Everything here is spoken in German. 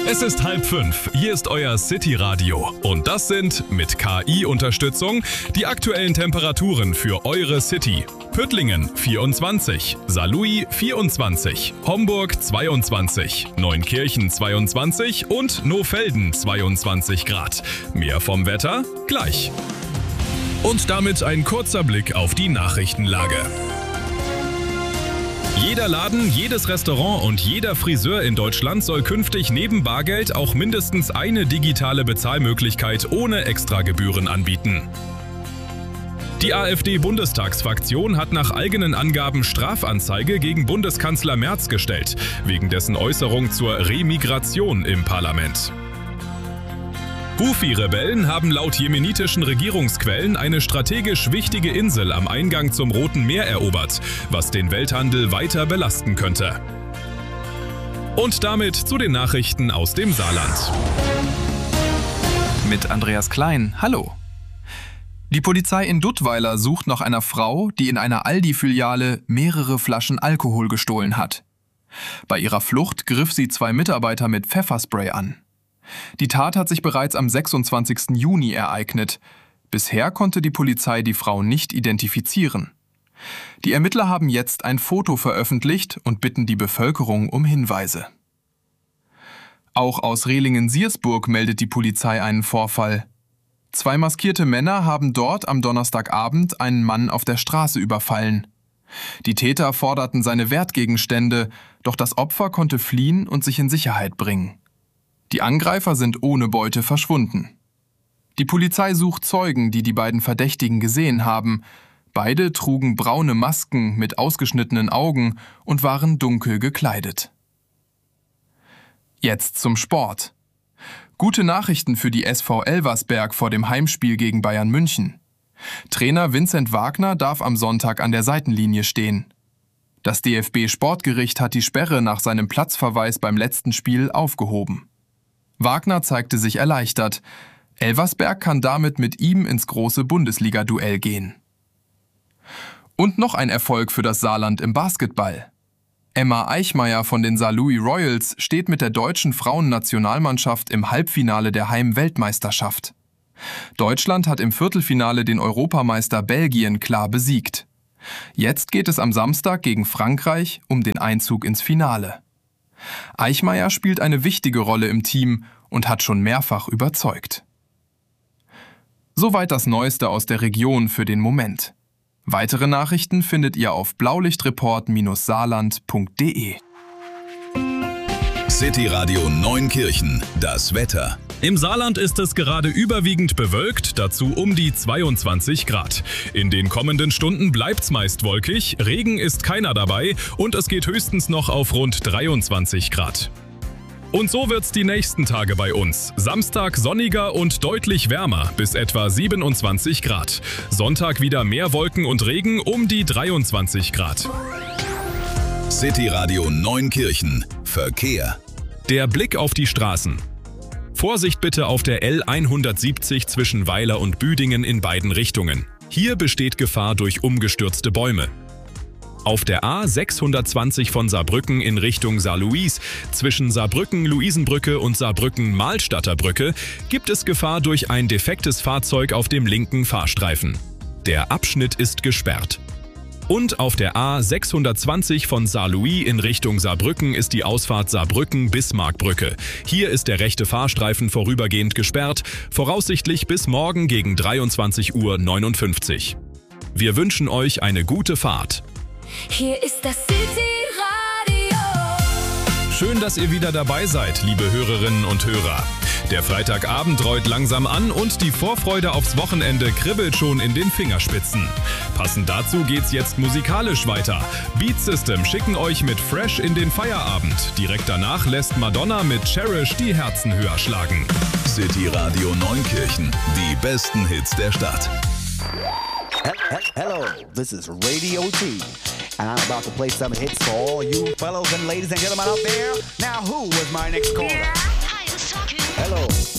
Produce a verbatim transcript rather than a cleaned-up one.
Es ist halb fünf, hier ist euer City-Radio und das sind mit K I-Unterstützung die aktuellen Temperaturen für eure City. Püttlingen vierundzwanzig, Saarlouis vierundzwanzig, Homburg zweiundzwanzig, Neunkirchen zweiundzwanzig und Nohfelden zweiundzwanzig Grad. Mehr vom Wetter gleich. Und damit ein kurzer Blick auf die Nachrichtenlage. Jeder Laden, jedes Restaurant und jeder Friseur in Deutschland soll künftig neben Bargeld auch mindestens eine digitale Bezahlmöglichkeit ohne Extragebühren anbieten. Die AfD-Bundestagsfraktion hat nach eigenen Angaben Strafanzeige gegen Bundeskanzler Merz gestellt, wegen dessen Äußerung zur Remigration im Parlament. Houthi-Rebellen haben laut jemenitischen Regierungsquellen eine strategisch wichtige Insel am Eingang zum Roten Meer erobert, was den Welthandel weiter belasten könnte. Und damit zu den Nachrichten aus dem Saarland. Mit Andreas Klein, hallo. Die Polizei in Duttweiler sucht nach einer Frau, die in einer Aldi-Filiale mehrere Flaschen Alkohol gestohlen hat. Bei ihrer Flucht griff sie zwei Mitarbeiter mit Pfefferspray an. Die Tat hat sich bereits am sechsundzwanzigsten Juni ereignet. Bisher konnte die Polizei die Frau nicht identifizieren. Die Ermittler haben jetzt ein Foto veröffentlicht und bitten die Bevölkerung um Hinweise. Auch aus Rehlingen-Siersburg meldet die Polizei einen Vorfall. Zwei maskierte Männer haben dort am Donnerstagabend einen Mann auf der Straße überfallen. Die Täter forderten seine Wertgegenstände, doch das Opfer konnte fliehen und sich in Sicherheit bringen. Die Angreifer sind ohne Beute verschwunden. Die Polizei sucht Zeugen, die die beiden Verdächtigen gesehen haben. Beide trugen braune Masken mit ausgeschnittenen Augen und waren dunkel gekleidet. Jetzt zum Sport. Gute Nachrichten für die S V Elversberg vor dem Heimspiel gegen Bayern München. Trainer Vincent Wagner darf am Sonntag an der Seitenlinie stehen. Das D F B-Sportgericht hat die Sperre nach seinem Platzverweis beim letzten Spiel aufgehoben. Wagner zeigte sich erleichtert. Elversberg kann damit mit ihm ins große Bundesliga-Duell gehen. Und noch ein Erfolg für das Saarland im Basketball. Emma Eichmeyer von den Saarlouis Royals steht mit der deutschen Frauennationalmannschaft im Halbfinale der Heim-Weltmeisterschaft. Deutschland hat im Viertelfinale den Europameister Belgien klar besiegt. Jetzt geht es am Samstag gegen Frankreich um den Einzug ins Finale. Eichmeyer spielt eine wichtige Rolle im Team und hat schon mehrfach überzeugt. Soweit das Neueste aus der Region für den Moment. Weitere Nachrichten findet ihr auf blaulichtreport saarland punkt de. City Radio Neunkirchen, das Wetter. Im Saarland ist es gerade überwiegend bewölkt, dazu um die zweiundzwanzig Grad. In den kommenden Stunden bleibt's meist wolkig, Regen ist keiner dabei und es geht höchstens noch auf rund dreiundzwanzig Grad. Und so wird's die nächsten Tage bei uns. Samstag sonniger und deutlich wärmer, bis etwa siebenundzwanzig Grad. Sonntag wieder mehr Wolken und Regen um die dreiundzwanzig Grad. City Radio Neunkirchen, Verkehr. Der Blick auf die Straßen. Vorsicht bitte auf der L hundertsiebzig zwischen Weiler und Büdingen in beiden Richtungen. Hier besteht Gefahr durch umgestürzte Bäume. Auf der A sechshundertzwanzig von Saarbrücken in Richtung Saarlouis zwischen Saarbrücken-Luisenbrücke und Saarbrücken-Mahlstadter Brücke gibt es Gefahr durch ein defektes Fahrzeug auf dem linken Fahrstreifen. Der Abschnitt ist gesperrt. Und auf der A sechshundertzwanzig von Saarlouis in Richtung Saarbrücken ist die Ausfahrt Saarbrücken-Bismarckbrücke. Hier ist der rechte Fahrstreifen vorübergehend gesperrt, voraussichtlich bis morgen gegen dreiundzwanzig Uhr neunundfünfzig. Wir wünschen euch eine gute Fahrt. Hier ist das City-Radio. Schön, dass ihr wieder dabei seid, liebe Hörerinnen und Hörer. Der Freitagabend rollt langsam an und die Vorfreude aufs Wochenende kribbelt schon in den Fingerspitzen. Passend dazu geht's jetzt musikalisch weiter. Beat System schicken euch mit Fresh in den Feierabend. Direkt danach lässt Madonna mit Cherish die Herzen höher schlagen. City Radio Neunkirchen, die besten Hits der Stadt. Hello, this is Radio T, and I'm about to play some hits for all you fellows and ladies and gentlemen out there. Now, who was my next caller? Yeah, I was talking. Hello.